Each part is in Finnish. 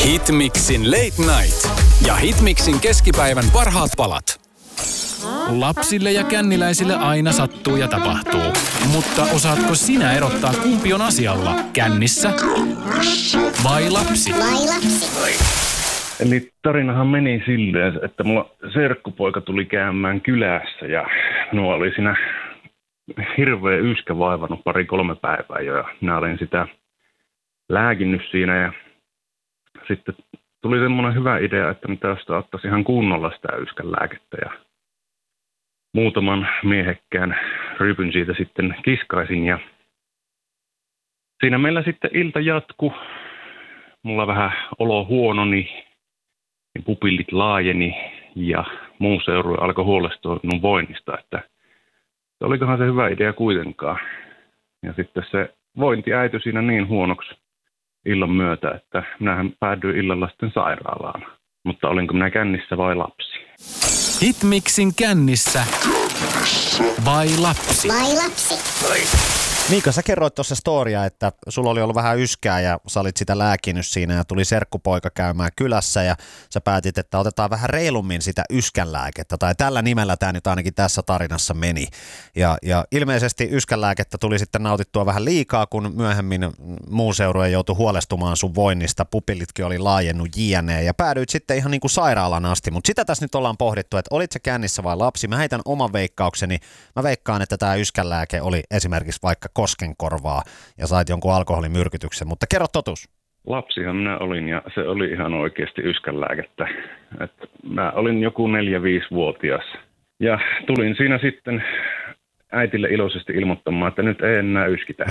Hitmixin Late Night ja Hitmixin keskipäivän parhaat palat. Lapsille ja känniläisille aina sattuu ja tapahtuu. Mutta osaatko sinä erottaa, kumpi on asialla? Kännissä vai lapsi? Eli tarinahan meni silleen, että mulla serkkupoika tuli käymään kylässä ja nuo oli siinä hirveä yskä vaivannut 2-3 päivää jo. Ja minä olin sitä lääkinnyt siinä ja sitten tuli semmoinen hyvä idea, että mitä jos ottaisi ihan kunnolla sitä yskän lääkettä ja muutaman miehekkään ryypyn siitä sitten kiskaisin ja siinä meillä sitten ilta jatkui. Mulla vähän olo huononi, pupillit laajeni ja muu seurue alkoi huolestua minun voinnista, että olikohan se hyvä idea kuitenkaan. Ja sitten se vointi äityi siinä niin huonoksi illan myötä, että minähän päädyin illalla sitten sairaalaan. Mutta olinko minä kännissä vai lapsi? Hitmixin kännissä vai lapsi? Miika, sä kerroit tuossa storia, että sulla oli ollut vähän yskää ja sä olit sitä lääkinyt siinä ja tuli serkkupoika käymään kylässä ja sä päätit, että otetaan vähän reilummin sitä yskänlääkettä tai tällä nimellä tämä nyt ainakin tässä tarinassa meni. Ja ilmeisesti yskänlääkettä tuli sitten nautittua vähän liikaa, kun myöhemmin muu seurue joutui huolestumaan sun voinnista, pupillitkin oli laajennut jne. Ja päädyit sitten ihan niin kuin sairaalan asti, mutta sitä tässä nyt ollaan pohdittu, että olit sä kännissä vai lapsi. Mä heitän oman veikkaukseni. Mä veikkaan, että tämä yskänlääke oli esimerkiksi vaikka koskenkorvaa ja sait jonkun alkoholimyrkytyksen, mutta kerro totuus. Lapsihan minä olin ja se oli ihan oikeasti yskänlääkettä. Että mä olin joku 4-5-vuotias ja tulin siinä sitten äitille iloisesti ilmoittamaan, että nyt ei enää yskitä.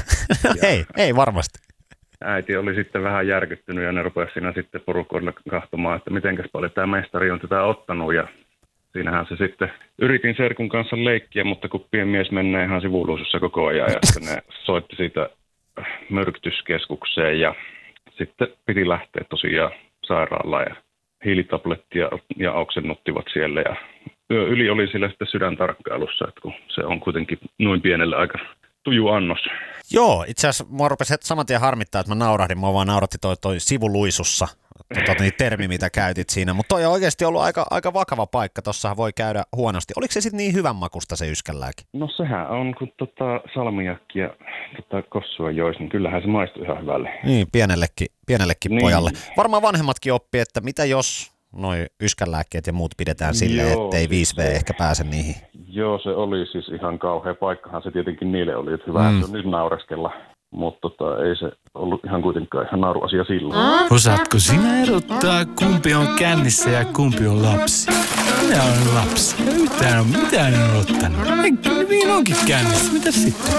ei varmasti. Äiti oli sitten vähän järkyttynyt ja ne rupesi siinä sitten porukoilla kahtomaan, että mitenkäs paljon tämä mestari on tätä ottanut ja siinähän se sitten, yritin serkun kanssa leikkiä, mutta kun pieni mies menee ihan sivuluisussa koko ajan ja sitten ne soitti siitä myrkytyskeskukseen ja sitten piti lähteä tosiaan sairaalaan ja hiilitablettia ja oksennuttivat siellä ja yö yli oli sillä sitten sydäntarkkailussa, että kun se on kuitenkin noin pienelle aika tuju annos. Joo, itse asiassa mua rupesi saman tien harmittaa, että mä naurahdin, mua vaan nauratti toi sivuluisussa. Termi, mitä käytit siinä, mutta toi on oikeasti ollut aika vakava paikka, tossahan voi käydä huonosti. Oliko se sitten niin hyvän makusta se yskänlääke? No sehän on, kun salmiakki ja kossua jois, niin kyllähän se maistuu ihan hyvälle. Niin, pienellekin niin. Pojalle. Varmaan vanhemmatkin oppii, että mitä jos noi yskänlääkkeet ja muut pidetään silleen, ettei 5V ehkä pääse niihin. Joo, se oli siis ihan kauhea paikkahan se tietenkin niille oli, että hyvä, että nyt naureskella. Mutta ei se ollut ihan kuitenkaan ihan nauruasia silloin. Osaatko sinä erottaa, kumpi on kännissä ja kumpi on lapsi? Minä olen lapsi. Mitä en ole ottanut? Niin onkin kännissä. Mitäs sitten?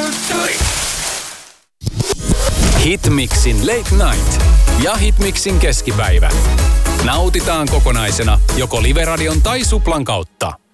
Hitmixin Late Night ja Hitmixin keskipäivä. Nautitaan kokonaisena joko Live-radion tai Suplan kautta.